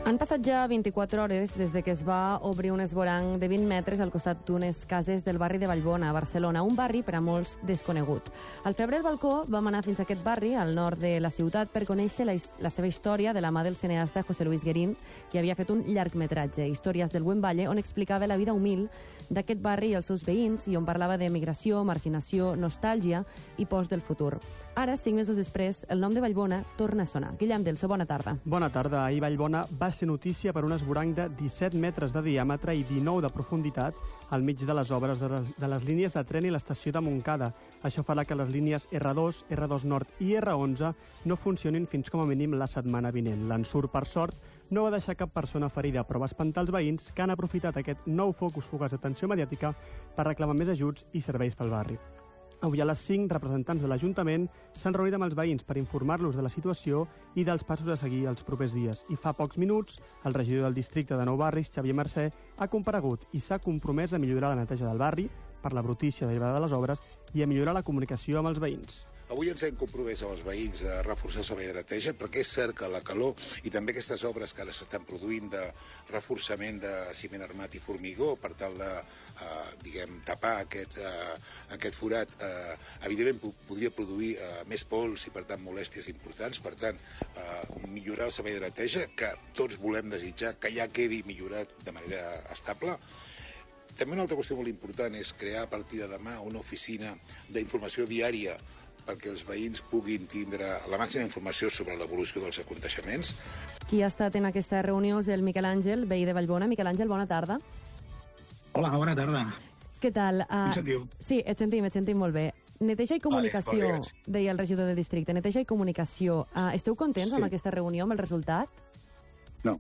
Han passat ja 24 hores des de que es va obrir un esvoranc de 20 metres al costat d'unes cases del barri de Vallbona, a Barcelona, un barri per a molts desconegut. Al febrer al balcó vam anar fins a aquest barri, al nord de la ciutat, per conèixer la seva història de la mà del cineasta José Luis Guerín, que havia fet un llargmetratge, Històries del Buen Valle, on explicava la vida humil d'aquest barri i els seus veïns i on parlava de migració, marginació, nostàlgia i post del futur. Ara, 5 mesos després, el nom de Vallbona torna a sonar. Guillem Delso, bona tarda. Bona tarda. Ahir Vallbona va ser notícia per un esvoranc de 17 metres de diàmetre i 19 de profunditat al mig de les obres de les línies de tren i l'estació de Montcada. Això farà que les línies R2, R2 Nord i R11 no funcionin fins com a mínim la setmana vinent. L'ensurt, per sort, no va deixar cap persona ferida, però va espantar els veïns que han aprofitat aquest nou focus fugaç d'atenció mediàtica per reclamar més ajuts i serveis pel barri. Avui a les 5, representants de l'Ajuntament s'han reunit amb els veïns per informar-los de la situació i dels passos a seguir els propers dies. I fa pocs minuts, el regidor del districte de Nou Barris, Xavier Mercè, ha comparegut i s'ha compromès a millorar la neteja del barri per la brutícia derivada de les obres i a millorar la comunicació amb els veïns. Avui ens hem compromès amb els veïns a reforçar el servei de neteja, perquè és cert que la calor i també aquestes obres que ara s'estan produint de reforçament de ciment armat i formigó per tal de tapar aquest forat, evidentment podria produir més pols i per tant molèsties importants. Per tant, millorar el servei de neteja, que tots volem desitjar que ja quedi millorat de manera estable. També una altra qüestió molt important és crear a partir de demà una oficina d'informació diària perquè els veïns puguin tindre la màxima informació sobre l'evolució dels aconteixements. Qui ha estat en aquesta reunió és el Miquel Àngel, veí de Vallbona. Miquel Àngel, bona tarda. Hola, bona tarda. Què tal? Em sentiu? Sí, et sentim molt bé. Neteja i comunicació, deia el regidor del districte. Neteja i comunicació. Esteu contents amb aquesta reunió, amb el resultat? No.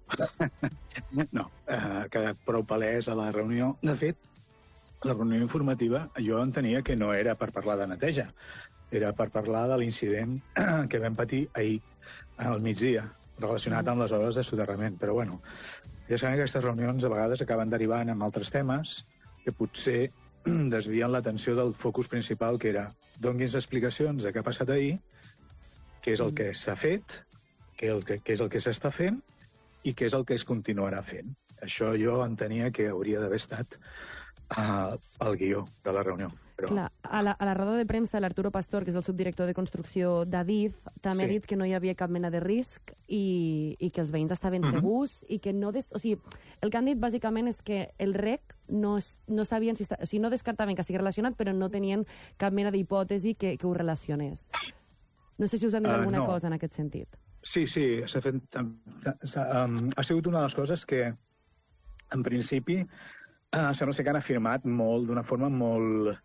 No. Ha quedat prou palès a la reunió. De fet, la reunió informativa jo entenia que no era per parlar de neteja. Era per parlar de l'incident que vam patir ahir al migdia, relacionat amb les obres de soterrament. Però bueno, ja sabem que aquestes reunions a vegades acaben derivant en altres temes que potser desvien l'atenció del focus principal, que era dongui'ns explicacions de què ha passat ahir, què és el que s'ha fet, què és el que s'està fent i què és el que es continuarà fent. Això jo entenia que hauria d'haver estat el guió de la reunió. Però... Clar, a la roda de premsa l'Arturo Pastor, que és el subdirector de construcció d'Adif, també ha dit que no hi havia cap mena de risc i que els veïns estaven segurs i que no... O sigui, el que han dit bàsicament és que el REC no sabien si... O sigui, no descartaven que estigui relacionat, però no tenien cap mena d'hipòtesi que ho relacionés. No sé si us han dit alguna cosa en aquest sentit. Sí, s'ha fet... ha sigut una de les coses que, en principi, sembla ser que han afirmat molt, d'una forma molt...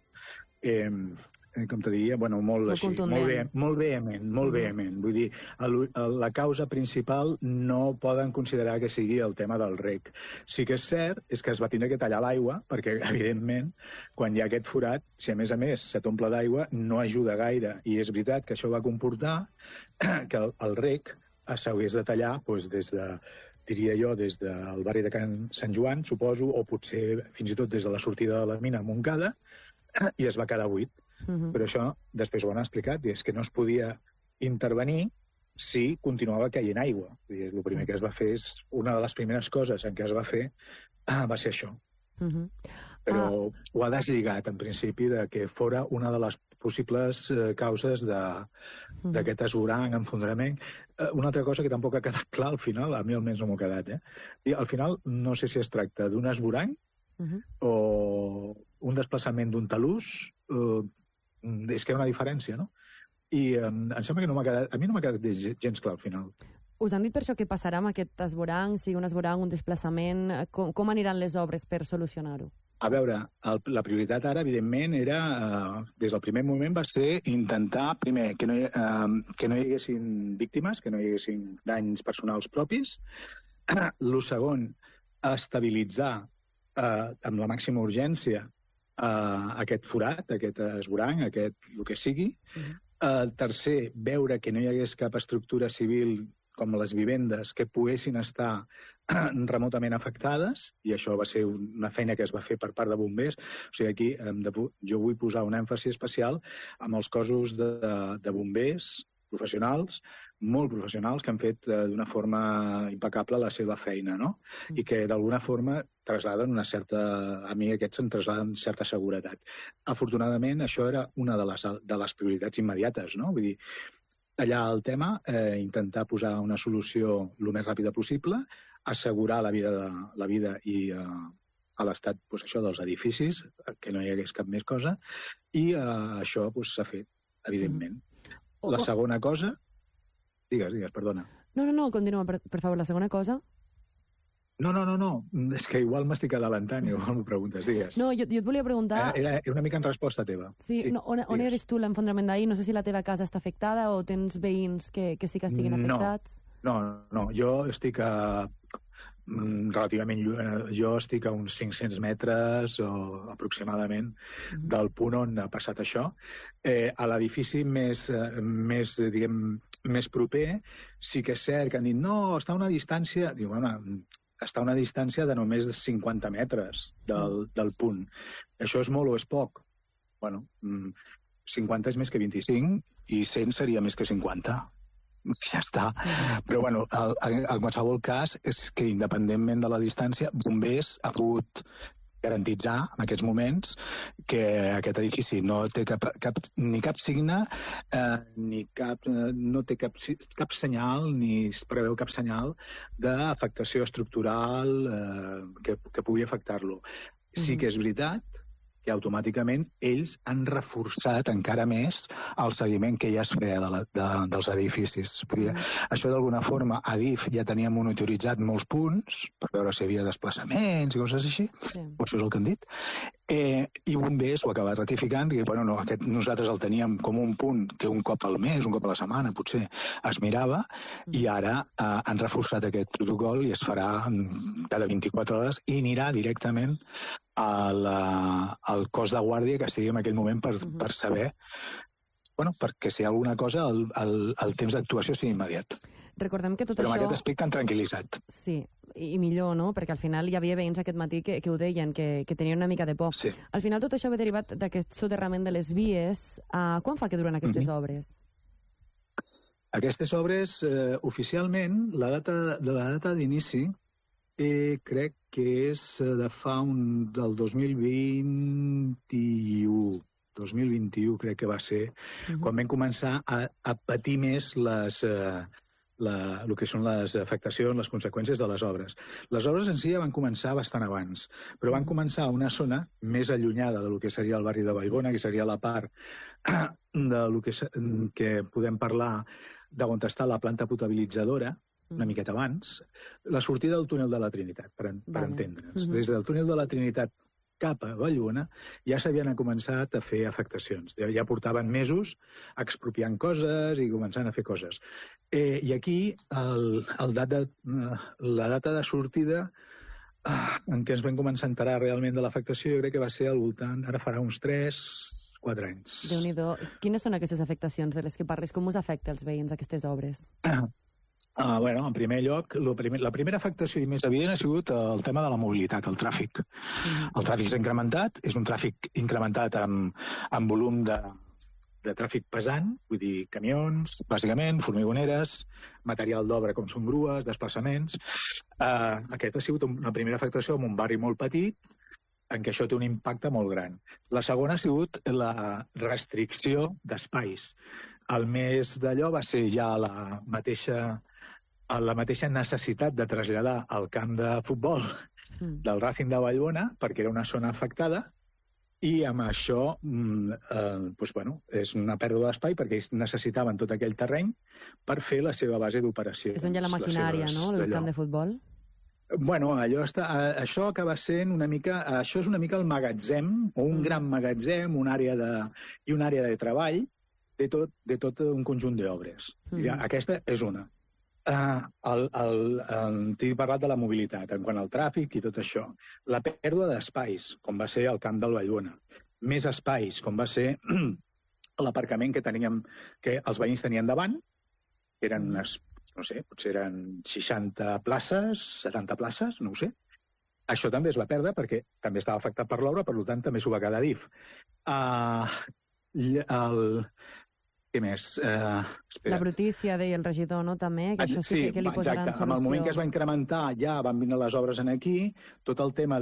com te diria, bueno, molt així, molt vehement. Vull dir, la causa principal no poden considerar que sigui el tema del rec. Sí que és cert és que es va tindre que tallar l'aigua, perquè, evidentment, quan hi ha aquest forat, si a més se t'omple d'aigua, no ajuda gaire. I és veritat que això va comportar que el rec s'hagués de tallar des de, diria jo, des del barri de Can Sant Joan, suposo, o potser fins i tot des de la sortida de la mina a Montcada, i es va quedar buit. Però això després ho han explicat, i és que no es podia intervenir si continuava caient aigua. El primer que es va fer una de les primeres coses en què es va fer va ser això. Però ho ha deslligat, en principi, de que fora una de les possibles causes d'aquest esvoranc, enfondrament. Una altra cosa que tampoc ha quedat clar al final, a mi almenys no m'ho ha quedat, I al final no sé si es tracta d'un esvoranc o un desplaçament d'un talús, és que hi ha una diferència, no? I em sembla que a mi no m'ha quedat gens clar al final. Us han dit per això què passarà amb aquest esvoranc, sigui un esvoranc, un desplaçament, com aniran les obres per solucionar-ho? A veure, la prioritat ara, evidentment, era, des del primer moment, va ser intentar, primer, que no hi haguessin víctimes, que no hi haguessin danys personals propis. El segon, estabilitzar amb la màxima urgència aquest forat, aquest esvoranc, el que sigui. El tercer, veure que no hi hagués cap estructura civil com les vivendes que poguessin estar remotament afectades, i això va ser una feina que es va fer per part de bombers. O sigui, aquí jo vull posar un èmfasi especial amb els cossos de bombers professionals, molt professionals, que han fet d'una forma impecable la seva feina, no? I que d'alguna forma trasladen una certa... A mi aquests em trasladen certa seguretat. Afortunadament, això era una de les prioritats immediates, no? Vull dir, allà el tema, intentar posar una solució el més ràpida possible, assegurar la vida i a l'estat això dels edificis, que no hi hagués cap més cosa, i això s'ha fet, evidentment. La segona cosa... Digues, perdona. No, continua, per favor, la segona cosa. No, és que igual m'estic adelantant, igual m'ho preguntes, digues. No, jo et volia preguntar... Era una mica en resposta teva. Sí, no, on eres tu l'enfondrament d'ahir? No sé si la teva casa està afectada o tens veïns que sí que estiguin afectats? No, jo estic relativament lluny. Jo estic a uns 500 metres o aproximadament del punt on ha passat això. A l'edifici més proper sí que és cert que han dit no, està a una distància... Diu, home, està a una distància de només 50 metres del punt. Això és molt o és poc? Bueno, 50 és més que 25 i 100 seria més que 50. Ja està. Però, bueno, en qualsevol cas és que, independentment de la distància, Bombers ha pogut garantitzar en aquests moments que aquest edifici no té ni cap signe, no té cap senyal, ni es preveu cap senyal d'afectació estructural que pugui afectar-lo. Sí que és veritat que automàticament ells han reforçat encara més el seguiment que ja es feia dels edificis. Això d'alguna forma Adif ja tenia monitoritzat molts punts per veure si hi havia desplaçaments i coses així, o això és el que han dit, i Bombers ho ha acabat ratificant, que nosaltres el teníem com un punt que un cop al mes, un cop a la setmana potser es mirava, i ara han reforçat aquest protocol i es farà cada 24 hores i anirà directament al cos de guàrdia que estigui en aquell moment per saber, perquè si hi ha alguna cosa el temps d'actuació sigui immediat. Recordem que tot Però això... amb aquest aspecte han tranquil·litzat. Sí, i millor, no? Perquè al final hi havia veïns aquest matí que ho deien, que tenien una mica de por. Sí. Al final tot això ve derivat d'aquest soterrament de les vies. Quan fa que duren aquestes obres? Aquestes obres, oficialment, la data d'inici crec que és de fa del 2021 crec que va ser, quan vam començar a patir més el que són les afectacions, les conseqüències de les obres. Les obres en si ja van començar bastant abans, però van començar a una zona més allunyada del que seria el barri de Vallbona, que seria la part del que podem parlar d'on està la planta potabilitzadora, una miqueta abans, la sortida del túnel de la Trinitat, per entendre'ns. Des del túnel de la Trinitat cap a Vallbona ja s'havien començat a fer afectacions. Ja portaven mesos expropiant coses i començant a fer coses. I aquí la data de sortida en què ens vam començar a enterar realment de l'afectació jo crec que va ser al voltant, ara farà uns 3-4 anys. Déu-n'hi-do. Quines són aquestes afectacions de les que parles? Com us afecta als veïns aquestes obres? En primer lloc, la primera afectació i més evident ha sigut el tema de la mobilitat, el tràfic. El tràfic s'ha incrementat, és un tràfic incrementat amb volum de tràfic pesant, vull dir, camions, bàsicament, formigoneres, material d'obra com són grues, desplaçaments. Aquest ha sigut una primera afectació en un barri molt petit, en què això té un impacte molt gran. La segona ha sigut la restricció d'espais. El més d'allò va ser ja la mateixa necessitat de traslladar el camp de futbol del Racing de Vallbona, perquè era una zona afectada, i amb això és una pèrdua d'espai perquè ells necessitaven tot aquell terreny per fer la seva base d'operació. És on hi ha la maquinària, no?, el camp de futbol? Això acaba sent una mica... Això és una mica el magatzem, o un gran magatzem, una àrea de treball de tot un conjunt d'obres. Aquesta és una. T'he parlat de la mobilitat, en quant al tràfic i tot això. La pèrdua d'espais, com va ser el camp del Vallbona. Més espais, com va ser l'aparcament que els veïns tenien davant, que eren potser eren 60 places, 70 places, no ho sé. Això també es va perdre perquè també estava afectat per l'obra, per tant també s'ho va quedar DIF. Què més? La brutícia, deia el regidor, no, també? Que això sí que li posaran exacte. solució. En el moment que es va incrementar, ja van venir les obres en aquí, tot el tema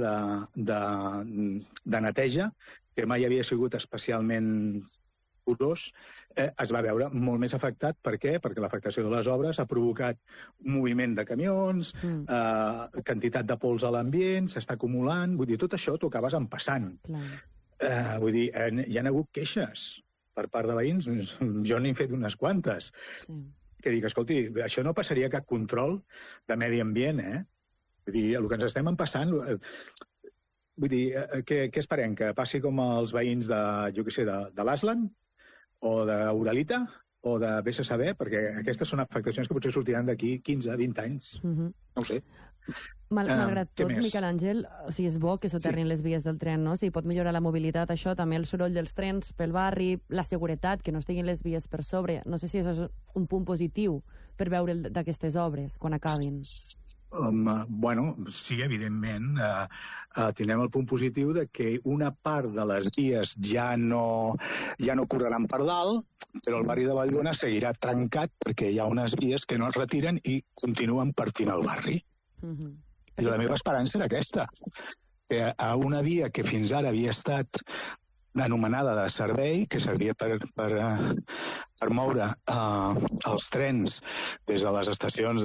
de neteja, que mai havia sigut especialment curós, es va veure molt més afectat. Per què? Perquè l'afectació de les obres ha provocat un moviment de camions, quantitat de pols a l'ambient, s'està acumulant. Vull dir, tot això t'ho acabes empassant. Vull dir, hi ha hagut queixes per part de veïns, jo n'he fet unes quantes. Que dic, escolti, això no passaria cap control de medi ambient, Vull dir, el que ens estem empassant... Vull dir, què esperem? Que passi com els veïns de, jo què sé, de l'Aslan o d'Uralita o de vés a saber, perquè aquestes són afectacions que potser sortiran d'aquí 15, 20 anys. No ho sé. Malgrat tot, Miquel Àngel, o sigui, és bo que soterrin les vies del tren, no? Si pot millorar la mobilitat, això, també el soroll dels trens pel barri, la seguretat, que no estiguin les vies per sobre. No sé si això és un punt positiu per veure d'aquestes obres quan acabin. Bueno, sí, evidentment. Tindrem el punt positiu de que una part de les vies ja no correran per dalt, però el barri de Vallbona seguirà trencat perquè hi ha unes vies que no es retiren i continuen partint el barri. I la meva esperança era aquesta, que a una via que fins ara havia estat anomenada de servei, que servia per moure els trens des de les estacions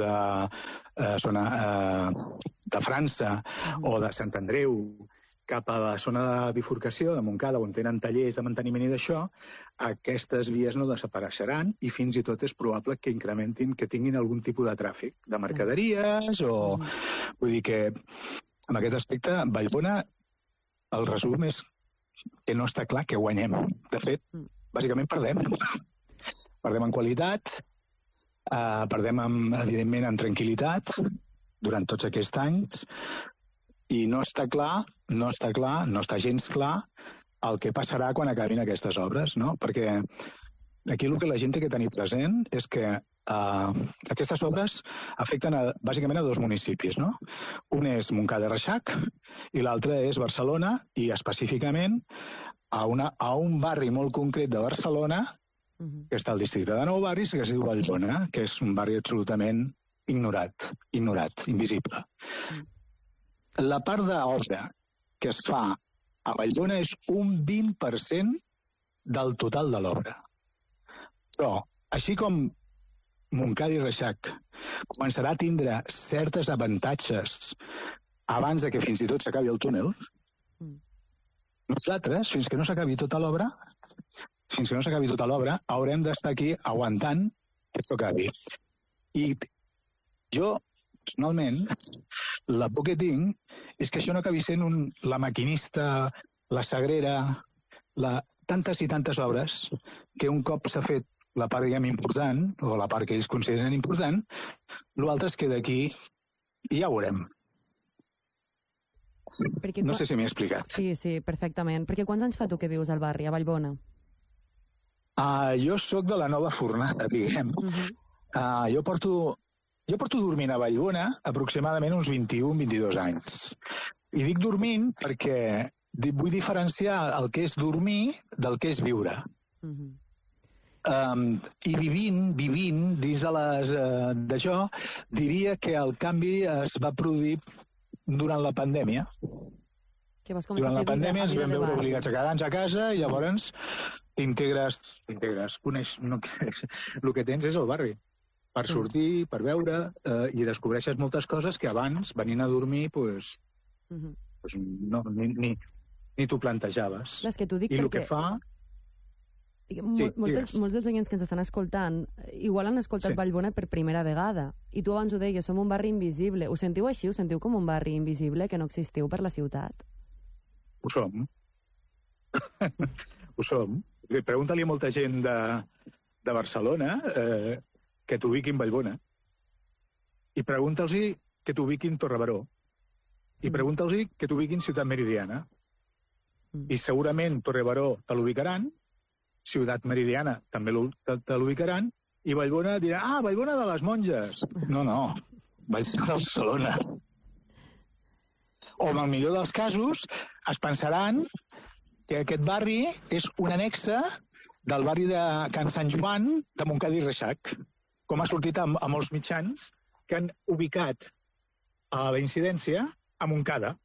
de França o de Sant Andreu cap a la zona de bifurcació de Montcada, on tenen tallers de manteniment i d'això, aquestes vies no desapareixeran i fins i tot és probable que incrementin, que tinguin algun tipus de tràfic de mercaderies o... Vull dir que, en aquest aspecte, Vallbona, el resum és que no està clar que guanyem. De fet, bàsicament perdem. Perdem en qualitat, perdem, evidentment, en tranquil·litat durant tots aquests anys, i no està gens clar el que passarà quan acabin aquestes obres, no? Perquè aquí el que la gent té que tenir present és que aquestes obres afecten bàsicament a dos municipis, no? Un és Montcada i Reixac i l'altre és Barcelona, i específicament a un barri molt concret de Barcelona, que està al districte de Nou Barris, que es diu Vallbona, que és un barri absolutament ignorat, invisible. La part d'obra que es fa a Vallbona és un 20% del total de l'obra. Però, així com Montcada i Reixac començarà a tindre certes avantatges abans de que fins i tot s'acabi el túnel, nosaltres, fins que no s'acabi tota l'obra, haurem d'estar aquí aguantant que això acabi. I jo, personalment, la por que tinc és que això no acabi sent la maquinista, la sagrera, tantes i tantes obres que un cop s'ha fet la part, diguem, important, o la part que ells consideren important, l'altre es queda aquí i ja ho veurem. No sé si m'he explicat. Sí, perfectament. Perquè quants anys fa tu que vius al barri, a Vallbona? Jo sóc de la nova fornada, diguem. Jo porto dormint a Vallbona aproximadament uns 21-22 anys. I dic dormint perquè vull diferenciar el que és dormir del que és viure. I vivint dins d'això, diria que el canvi es va produir durant la pandèmia. Durant la pandèmia ens vam veure obligats a quedar-nos a casa i llavors integres, el que tens és el barri. Per sortir, per veure, i descobreixes moltes coses que abans, venint a dormir, ni t'ho plantejaves. I el que fa... Molts dels oients que ens estan escoltant igual han escoltat Vallbona per primera vegada, i tu abans ho deies, som un barri invisible. Ho sentiu així? Ho sentiu com un barri invisible, que no existiu per la ciutat? Ho som. Ho som. Pregunta-li a molta gent de Barcelona que t'ubiquin Vallbona, i pregunta'ls que t'ubiquin Torrebaró, i pregunta'ls que t'ubiquin Ciutat Meridiana, i segurament Torrebaró te l'ubicaran, Ciutat Meridiana també te l'ubicaran, i Vallbona dirà, Vallbona de les Monges. No, Vallbona de Barcelona. O en el millor dels casos es pensaran que aquest barri és un annexe del barri de Can Sant Joan de Montcada i Reixac, com ha sortit a molts mitjans que han ubicat a la incidència a Montcada.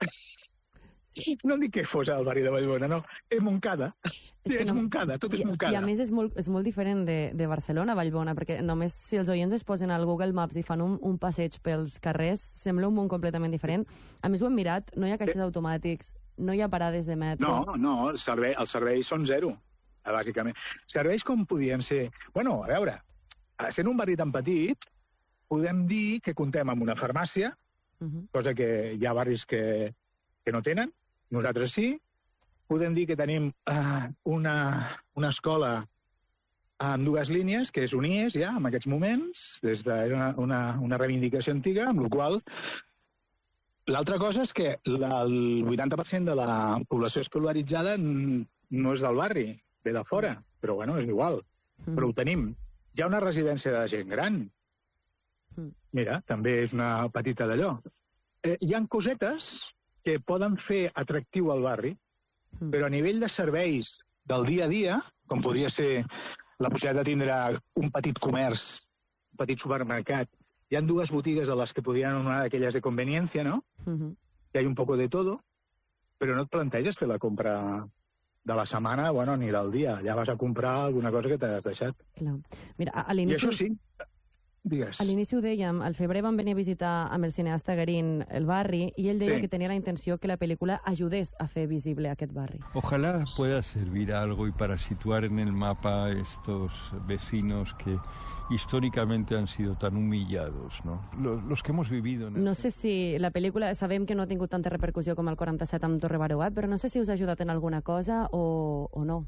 No em dic que fos al barri de Vallbona, no. És Montcada. És Montcada, tot és Montcada. I a més és molt diferent de Barcelona a Vallbona, perquè només si els oients es posen al Google Maps i fan un passeig pels carrers, sembla un món completament diferent. A més ho hem mirat, no hi ha caixers automàtics, no hi ha parades de metro. No, els serveis són zero, bàsicament. Serveis com podien ser... Bueno, a veure, sent un barri tan petit, podem dir que comptem amb una farmàcia, cosa que hi ha barris que no tenen, nosaltres sí. Podem dir que tenim una escola amb 2 línies, que és UNIES ja, en aquests moments, és una reivindicació antiga, amb la qual l'altra cosa és que el 80% de la població escolaritzada no és del barri, ve de fora, però bueno, és igual, però ho tenim. Hi ha una residència de gent gran. Mira, també és una petita d'allò. Hi ha cosetes que poden fer atractiu al barri, però a nivell de serveis del dia a dia, com podria ser la possibilitat de tindre un petit comerç, un petit supermercat, hi ha 2 botigues a les que podrien anomenar aquelles de conveniència, ¿no? Hi ha un poco de todo, però no et planteges fer la compra de la setmana, bueno, ni del dia. Ja vas a comprar alguna cosa que t'has deixat. Clar. Mira, I això sí, digues. A l'inici ho dèiem, al febrer vam venir a visitar amb el cineasta Garín el barri i ell deia que tenia la intenció que la pel·lícula ajudés a fer visible aquest barri. Ojalá pueda servir algo y para situar en el mapa estos vecinos que históricamente han sido tan humillados, ¿no? Los que hemos vivido... No sé si la pel·lícula, sabem que no ha tingut tanta repercussió com el 47 amb Torre Baró, però no sé si us ha ajudat en alguna cosa o no.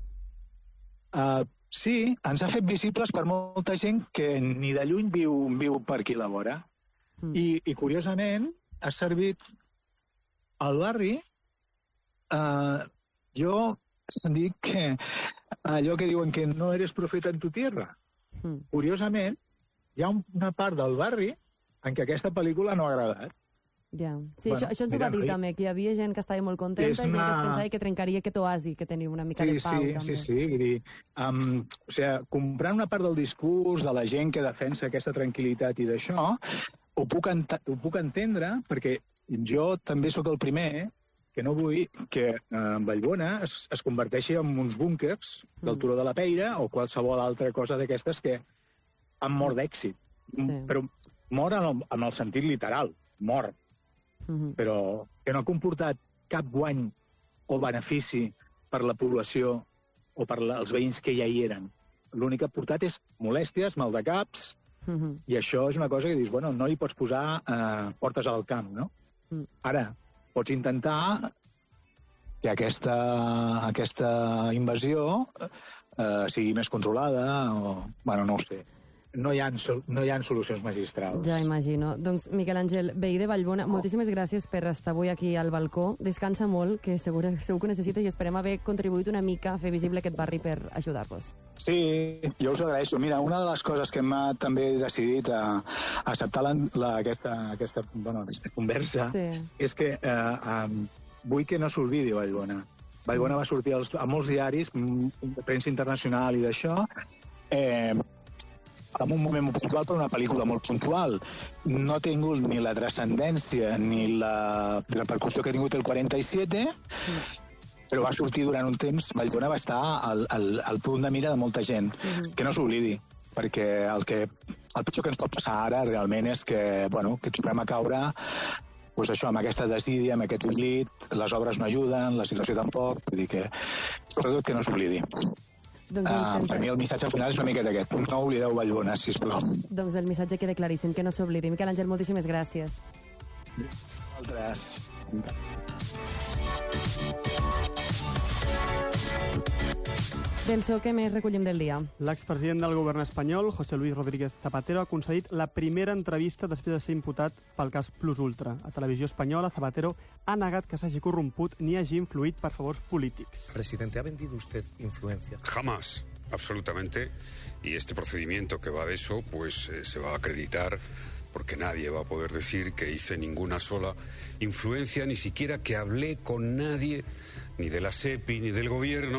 Sí, ens ha fet visibles per molta gent que ni de lluny viu per aquí a la vora. I curiosament, ha servit al barri. Jo dic que allò que diuen que no eres profeta en tu tierra. Curiosament, hi ha una part del barri en què aquesta pel·lícula no ha agradat. Ja. Sí, bueno, això ens ho va dir també, que hi havia gent que estava molt contenta i gent que es pensava que trencaria aquest oasi que tenia una mica de pau. També. Sí. O sigui, comprant una part del discurs de la gent que defensa aquesta tranquil·litat i d'això, ho puc entendre, perquè jo també sóc el primer que no vull que Vallbona es converteixi en uns búnquers del Turó de la Peira o qualsevol altra cosa d'aquestes que han mort d'èxit. Però mort en el sentit literal, mort. Però que no ha comportat cap guany o benefici per la població o per als veïns que ja hi eren. L'únic que ha portat és molèsties, maldecaps, i això és una cosa que dius, bueno, no li pots posar portes al camp, no? Ara, pots intentar que aquesta invasió sigui més controlada o... Bueno, no ho sé. No hi ha solucions magistrals. Ja imagino. Doncs, Miquel Àngel, veí de Vallbona, moltíssimes gràcies per estar avui aquí al balcó. Descansa molt, que segur que ho necessita, i esperem haver contribuït una mica a fer visible aquest barri per ajudar-vos. Sí, jo us agraeixo. Mira, una de les coses que m'ha també decidit a acceptar aquesta conversa és que vull que no s'oblidi Vallbona. Vallbona va sortir a molts diaris, premsa internacional i d'això, en un moment molt puntual per una pel·lícula molt puntual. No ha tingut ni la transcendència ni la repercussió que ha tingut el 47, però va sortir durant un temps. Vallbona va estar al punt de mira de molta gent. Que no s'oblidi, perquè el pitjor que ens pot passar ara realment és que tornem a caure doncs això, amb aquesta desídia, amb aquest oblit, les obres no ajuden, la situació tampoc, vull dir que sobretot que no s'oblidi. Per mi el missatge al final és una miqueta aquest. No oblideu Vallbona, sisplau. Doncs el missatge queda claríssim, que no s'oblidi. Miquel Àngel, moltíssimes gràcies. Altres. Penso que més recollim del dia. L'expresident del govern espanyol, José Luis Rodríguez Zapatero, ha concedit la primera entrevista després de ser imputat pel cas Plus Ultra. A Televisió Espanyola, Zapatero ha negat que s'hagi corromput ni hagi influït per favors polítics. Presidente, ¿ha vendido usted influencia? Jamás, absolutamente. Y este procedimiento que va de eso, pues se va a acreditar porque nadie va a poder decir que hice ninguna sola influencia, ni siquiera que hablé con nadie, ni de la SEPI, ni del gobierno,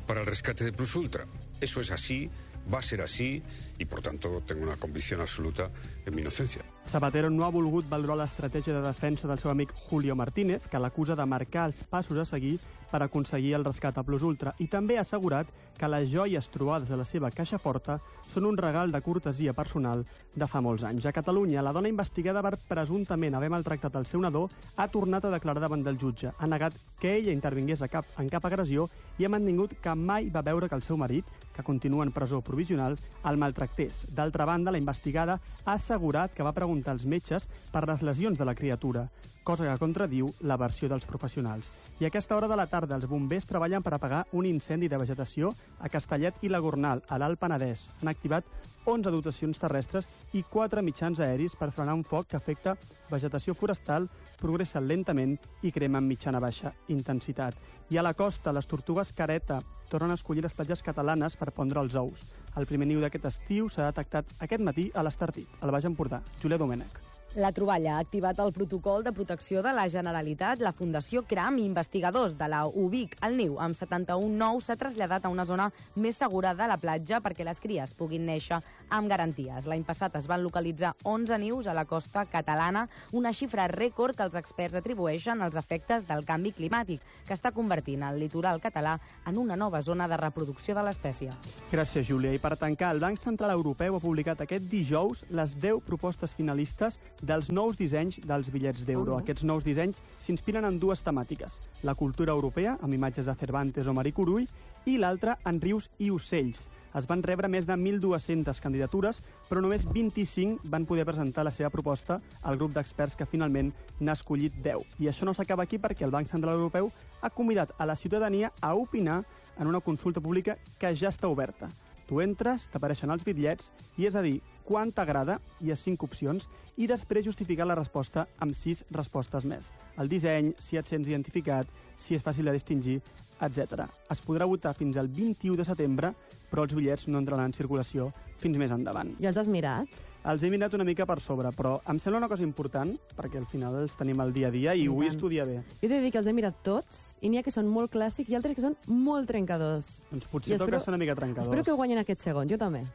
para el rescate de Plus Ultra. Eso es así, va a ser así, y por tanto tengo una convicción absoluta en mi inocencia. Zapatero no ha volgut valorar l'estratègia de defensa del seu amic Julio Martínez, que l'acusa de marcar els passos a seguir per aconseguir el rescat a Plus Ultra, i també ha assegurat que les joies trobades a la seva caixa forta són un regal de cortesia personal de fa molts anys. A Catalunya, la dona investigada per presumptament haver maltractat el seu nadó ha tornat a declarar davant del jutge. Ha negat que ella intervingués en cap agressió i ha mantingut que mai va veure que el seu marit, que continua en presó provisional, el maltractés. D'altra banda, la investigada ha assegurat que va preguntar als metges per les lesions de la criatura, cosa que contradiu la versió dels professionals. I a aquesta hora de la tarda, els bombers treballen per apagar un incendi de vegetació a Castellet i la Gornal, a l'Alt Penedès. Han activat 11 dotacions terrestres i 4 mitjans aeris per frenar un foc que afecta vegetació forestal, progressa lentament i crema amb mitjana-baixa intensitat. I a la costa, les tortugues careta tornen a escollir les platges catalanes per pondre els ous. El primer niu d'aquest estiu s'ha detectat aquest matí a l'Estartit, al Baix Empordà. Julià Domènech. La troballa ha activat el protocol de protecció de la Generalitat. La Fundació CRAM i investigadors de la UBIC, el niu, amb 71 nous, s'ha traslladat a una zona més segura de la platja perquè les cries puguin néixer amb garanties. L'any passat es van localitzar 11 nius a la costa catalana, una xifra rècord que els experts atribueixen als efectes del canvi climàtic, que està convertint el litoral català en una nova zona de reproducció de l'espècie. Gràcies, Júlia. I per tancar, el Banc Central Europeu ha publicat aquest dijous les 10 propostes finalistes dels nous dissenys dels bitllets d'euro. Aquests nous dissenys s'inspiren en dues temàtiques: la cultura europea, amb imatges de Cervantes o Marie Curie, i l'altra en rius i ocells. Es van rebre més de 1.200 candidatures, però només 25 van poder presentar la seva proposta al grup d'experts que finalment n'ha escollit 10. I això no s'acaba aquí perquè el Banc Central Europeu ha convidat a la ciutadania a opinar en una consulta pública que ja està oberta. Tu entres, t'apareixen els bitllets i és a dir quan t'agrada, hi ha 5 opcions, i després justificar la resposta amb 6 respostes més. El disseny, si et sents identificat, si és fàcil de distingir, etc. Es podrà votar fins al 21 de setembre, però els bitllets no entraran en circulació fins més endavant. I els has mirat? Els he mirat una mica per sobre, però em sembla una cosa important, perquè al final els tenim al dia a dia i ho vull estudiar bé. Jo t'he de dir que els he mirat tots, i n'hi ha que són molt clàssics i altres que són molt trencadors. Doncs potser toca ser una mica trencadors. Espero que guanyin aquests segons, jo també.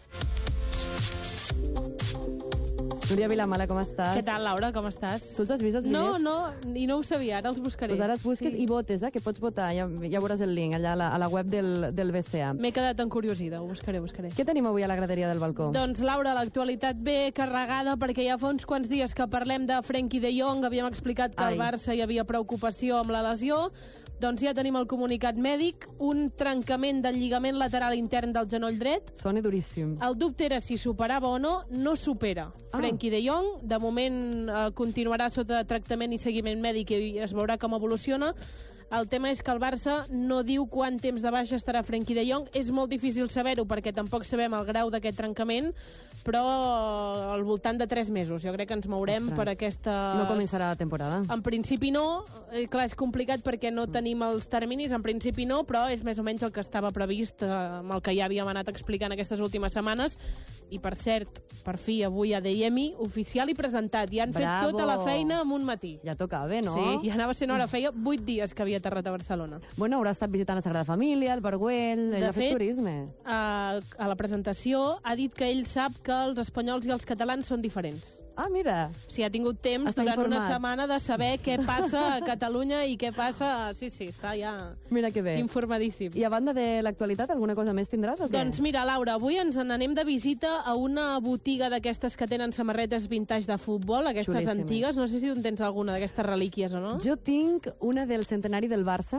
Núria Vilamala, com estàs? Què tal, Laura, com estàs? Tu els has vist, els bitllets? No, i no ho sabia, ara els buscaré. Pues ara els busques i votes, que pots votar, ja veuràs el link allà a la web del BCA. M'he quedat encuriosida, ho buscaré. Què tenim avui a la graderia del balcó? Doncs, Laura, l'actualitat ve carregada perquè ja fa uns quants dies que parlem de Frenkie de Jong, havíem explicat que al Barça hi havia preocupació amb la lesió, doncs ja tenim el comunicat mèdic, un trencament del lligament lateral intern del genoll dret. Sona duríssim. El dubte era si superava o no, no supera. Frenkie de Jong, de moment continuarà sota tractament i seguiment mèdic i es veurà com evoluciona. El tema és que el Barça no diu quant temps de baixa estarà Frenkie de Jong. És molt difícil saber-ho perquè tampoc sabem el grau d'aquest trencament, però al voltant de 3 mesos. Jo crec que ens mourem per aquesta... No començarà la temporada. En principi no. Clar, és complicat perquè no tenim els terminis. En principi no, però és més o menys el que estava previst, amb el que ja havíem anat explicant aquestes últimes setmanes. I, per cert, per fi, avui ADM oficial i presentat. Ja han fet tota la feina en un matí. Ja tocava, no? Sí, ja anava sent hora. Feia 8 dies que havia aterrat a Barcelona. Bueno, haurà estat visitant la Sagrada Família, el Barguel, ell ha fet turisme. A la presentació ha dit que ell sap que els espanyols i els catalans són diferents. Ah, mira. Sí, ha tingut temps durant una setmana de saber què passa a Catalunya i què passa... Sí, està ja informadíssim. I a banda de l'actualitat, alguna cosa més tindràs o què? Doncs mira, Laura, avui ens n'anem de visita a una botiga d'aquestes que tenen samarretes vintage de futbol, aquestes antigues. No sé si tu tens alguna d'aquestes relíquies o no. Jo tinc una del centenari del Barça,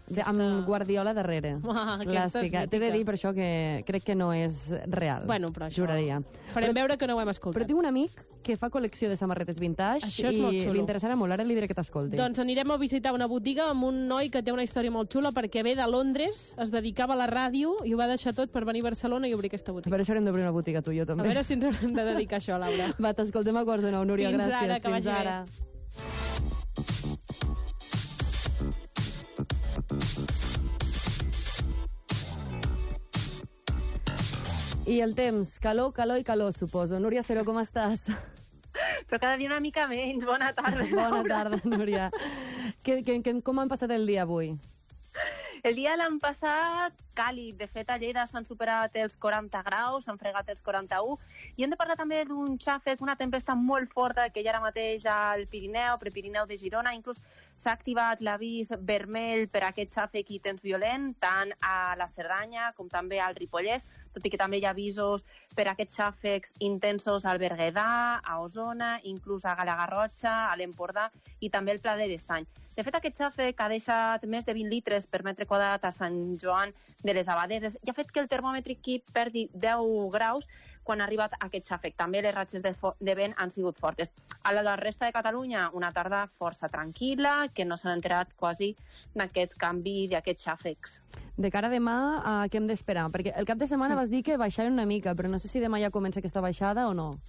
amb Guardiola darrere. Clàssica. T'he de dir per això que crec que no és real. Bueno, però això... Juraria. Farem veure que no ho hem escoltat. Però tinc un amic que fa col·lecció de samarretes vintage i li interessarà molt, ara li diré que t'escolti. Doncs anirem a visitar una botiga amb un noi que té una història molt xula perquè ve de Londres, es dedicava a la ràdio i ho va deixar tot per venir a Barcelona i obrir aquesta botiga. Per això haurem d'obrir una botiga tu i jo també. A veure si ens haurem de dedicar a això, Laura. Va, t'escoltem a quarts de 9, Núria, gràcies. Fins ara, que vagi bé. I el temps, calor, calor i calor, suposo. Núria Seró, com estàs? Però cada dia una mica menys. Bona tarda, Bona tarda, Núria. Com han passat el dia avui? El dia de l'any passat, càlid. De fet, a Lleida s'han superat els 40 graus, s'han fregat els 41. I hem de parlar també d'un xàfec, una tempesta molt forta que hi ha ara mateix al Pirineu, Prepirineu de Girona. Inclús s'ha activat l'avís vermell per aquest xàfec i temps violent, tant a la Cerdanya com també al Ripollès, tot i que també hi ha avisos per aquests xàfecs intensos al Berguedà, a Osona, inclús a Galagarrotxa, a l'Empordà i també al Pla de l'Estany. De fet, aquest xàfec ha deixat més de 20 litres per metre quadrat a Sant Joan de les Abadeses i ha fet que el termòmetre aquí perdi 10 graus quan ha arribat aquest xàfec. També les ratxes de vent han sigut fortes. A la resta de Catalunya, una tarda força tranquil·la, que no s'han enterat quasi d'aquest canvi d'aquests xàfecs. De cara a demà, què hem d'esperar? Perquè el cap de setmana vas dir que baixaven una mica, però no sé si demà ja comença aquesta baixada o no.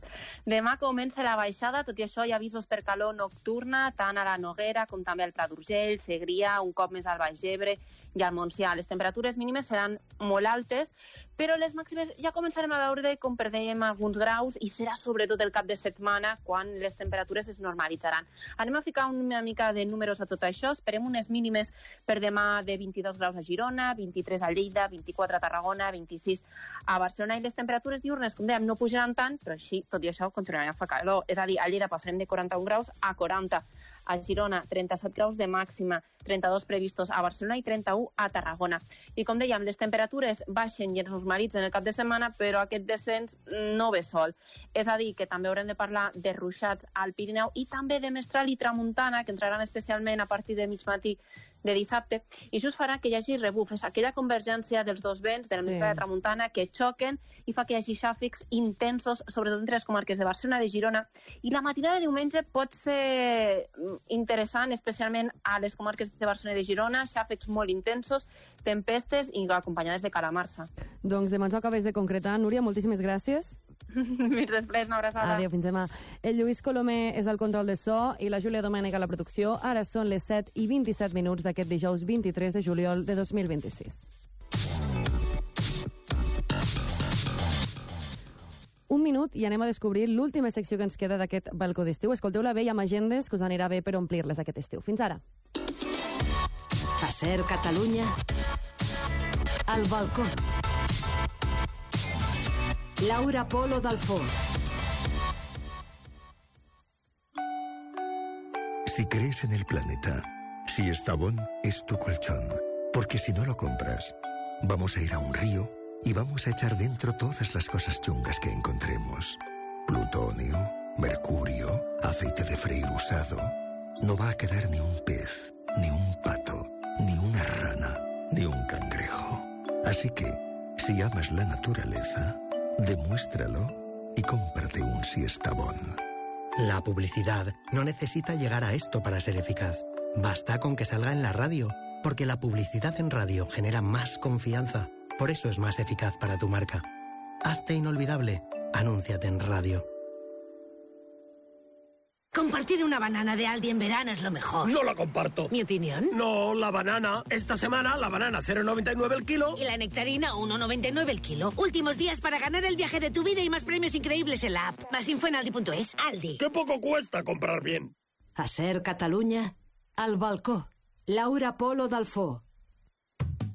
Demà comença la baixada, tot i això hi ha avisos per calor nocturna, tant a la Noguera com també al Pla d'Urgell, Segrià, un cop més al Baix Ebre i al Montsià. Les temperatures mínimes seran molt altes, però les màximes ja començarem a veure com perdem alguns graus i serà sobretot el cap de setmana quan les temperatures es normalitzaran. Anem a ficar una mica de números a tot això. Esperem unes mínimes per demà de 22 graus a Girona, 23 a Lleida, 24 a Tarragona, 26 a Barcelona, i les temperatures diurnes, com dèiem, no pujaran tant, però així, tot i això, continuarem a fer calor. És a dir, a Lleida passarem de 41 graus a 40. A Girona, 37 graus de màxima, 32 previstos a Barcelona i 31 a Tarragona. I com dèiem, les temperatures baixen i ens normalitzen el cap de setmana, però aquest descens no ve sol. És a dir, que també haurem de parlar de ruixats al Pirineu i també de mestral i tramuntana, que entraran especialment a partir de mig matí de dissabte, i això farà que hi hagi rebuf. És aquella convergència dels dos vents, de la mestral i de tramuntana, que xoquen i fa que hi hagi xàfecs intensos, sobretot entre les comarques de Barcelona i de Girona. I la matinada de diumenge pot ser interessant, especialment a les comarques de Barcelona i de Girona, xàfecs molt intensos, tempestes i acompanyades de calamarsa. Doncs demà ens ho acabes de concretar. Núria, moltíssimes gràcies. Fins després, una abraçada. Adéu, fins demà. El Lluís Colomer és al control de so i la Júlia Domènech a la producció. Ara són les 7:27 d'aquest dijous 23 de juliol de 2026. Un minut i anem a descobrir l'última secció que ens queda d'aquest balcó d'estiu. Escolteu-la bé i amb agendes, que us anirà bé per omplir-les aquest estiu. Fins ara. A Ser Catalunya, al balcó. Laura Polo Dalfó. Si crees en el planeta, si Estavón es tu colchón, porque si no lo compras, vamos a ir a un río y vamos a echar dentro todas las cosas chungas que encontremos. Plutonio, mercurio, aceite de freír usado. No va a quedar ni un pez, ni un pato, ni una rana, ni un cangrejo. Así que, si amas la naturaleza, demuéstralo y cómprate un Siestabón. La publicidad no necesita llegar a esto para ser eficaz. Basta con que salga en la radio, porque la publicidad en radio genera más confianza. Por eso es más eficaz para tu marca. Hazte inolvidable. Anúnciate en radio. Compartir una banana de Aldi en verano es lo mejor. No la comparto. ¿Mi opinión? No, la banana. Esta semana la banana 0,99 el kilo. Y la nectarina 1,99 el kilo. Últimos días para ganar el viaje de tu vida y más premios increíbles en la app. Más info en aldi.es. Aldi. Qué poco cuesta comprar bien. A Ser Catalunya, al balcó. Laura Polo Dalfó.